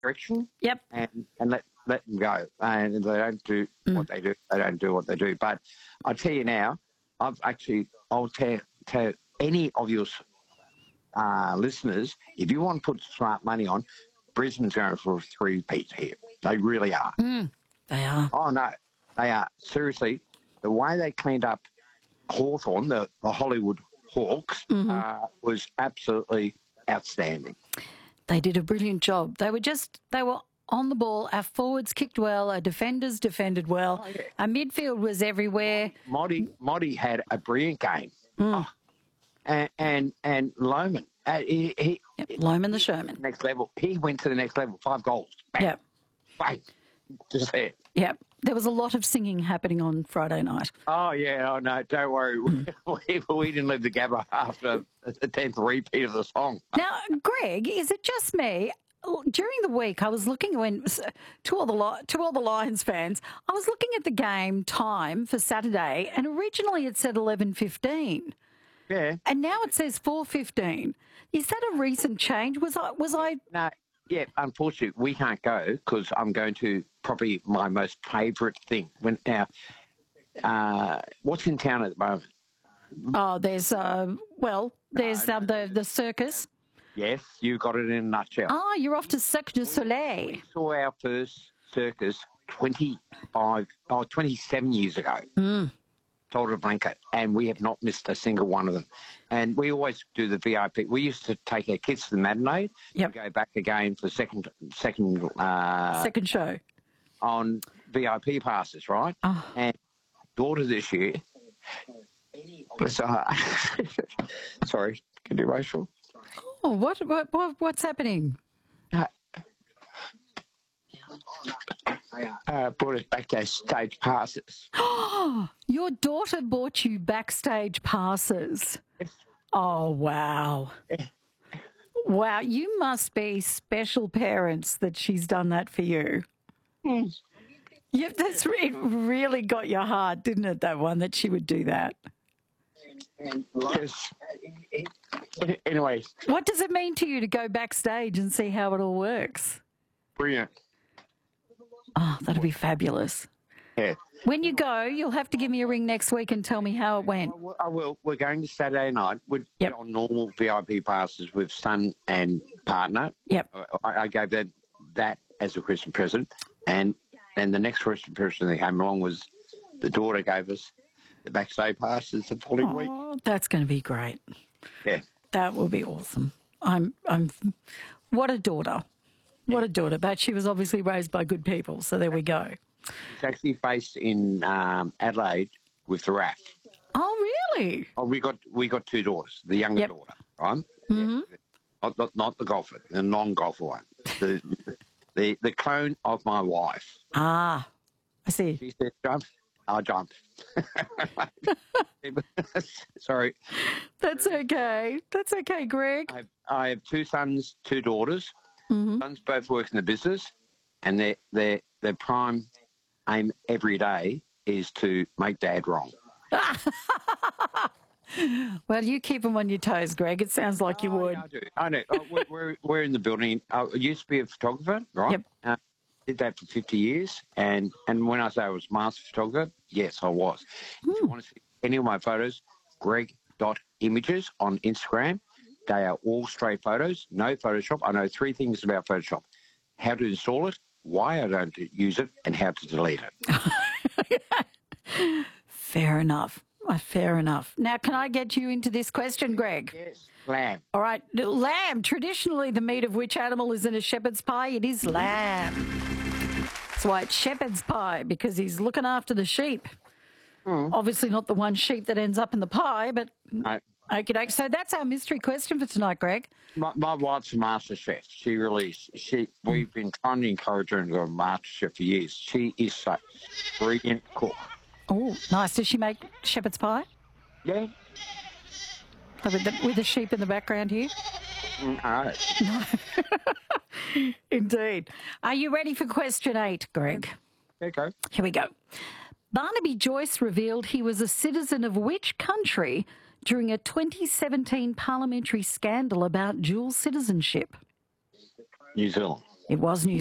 direction. Yep. And let them go. And if they don't do what they do, they don't do what they do. But I tell you now, I'll tell any of your listeners, if you want to put smart money on, Brisbane's going for a three-peat here. They really are. They are. Oh, no, they are. Seriously, the way they cleaned up Hawthorn, the Hollywood Hawks, was absolutely outstanding. They did a brilliant job. They were on the ball. Our forwards kicked well. Our defenders defended well. Oh, yeah. Our midfield was everywhere. Modi had a brilliant game. Oh, and Lohman. Lohman the showman. Next level. He went to the next level. 5 goals. Bang. Yep. Bang. Just there. Yep. There was a lot of singing happening on Friday night. Oh, yeah. Oh, no, don't worry. We didn't leave the Gabba after the 10th repeat of the song. Now, Greg, is it just me? During the week, I was looking to all the Lions fans. I was looking at the game time for Saturday, and originally it said 11:15. Yeah. And now it says 4:15. Is that a recent change? Was I? No. Yeah, unfortunately, we can't go because I'm going to probably my most favourite thing. What's in town at the moment? Oh, there's the circus. Yes, you got it in a nutshell. Oh, you're off to Cirque du Soleil. We saw our first circus 27 years ago. Told a blanket, and we have not missed a single one of them. And we always do the VIP. We used to take our kids to the matinee. Yep. Go back again for second show on VIP passes, right? Oh. And daughter this year. Sorry, can you racial? Oh, what's happening? Brought us backstage passes. Your daughter bought you backstage passes. Oh, wow. Wow, you must be special parents that she's done that for you. Yeah, it really got your heart, didn't it, that one, that she would do that? Yes. Anyways. What does it mean to you to go backstage and see how it all works? Brilliant. Oh, that'd be fabulous. Yeah. When you go, you'll have to give me a ring next week and tell me how it went. I will. We're going to Saturday night. We're on normal VIP passes with son and partner. Yep. I gave that as a Christmas present. And the next Christmas present that came along was the daughter gave us the backstage passes the following week. Oh, that's going to be great. Yeah. That will be awesome. What a daughter. What a daughter. But she was obviously raised by good people, so there we go. It's actually based in Adelaide with the RAF. Oh, really? Oh, we got 2 daughters. The younger daughter, right? Mm-hmm. Yeah. Not the golfer, the non-golfer one. The clone of my wife. Ah, I see. She said, jump. I jumped. Sorry. That's okay. That's okay, Greg. I have 2 sons, 2 daughters. Mm-hmm. Sons both work in the business, and their prime aim every day is to make Dad wrong. Well, you keep them on your toes, Greg. It sounds like you would. Yeah, I do. We're in the building. I used to be a photographer, right? Yep. Did that for 50 years, and when I say I was master photographer, yes, I was. If you want to see any of my photos, greg.images on Instagram. They are all straight photos, no Photoshop. I know 3 things about Photoshop: how to install it, why I don't use it, and how to delete it. Fair enough. Fair enough. Now, can I get you into this question, Greg? Yes, lamb. All right. Lamb, traditionally the meat of which animal is in a shepherd's pie? It is lamb. That's why it's shepherd's pie, because he's looking after the sheep. Obviously not the one sheep that ends up in the pie, but... No. Okay, so that's our mystery question for tonight, Greg. My wife's a master chef. She really is. We've been trying to encourage her to go to master chef for years. She is such a brilliant cook. Oh, nice. Does she make shepherd's pie? Yeah. With the sheep in the background here? No. Indeed. Are you ready for question 8, Greg? Okay. Here we go. Barnaby Joyce revealed he was a citizen of which country during a 2017 parliamentary scandal about dual citizenship? New Zealand. It was New